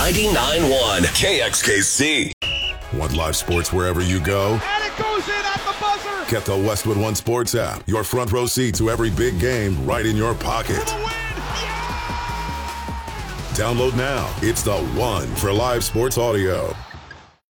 99.1 KXKC. Want live sports wherever you go? And it goes in at the buzzer. Get the Westwood One Sports app. Your front row seat to every big game right in your pocket. For the win. Yeah! Download now. It's the one for live sports audio.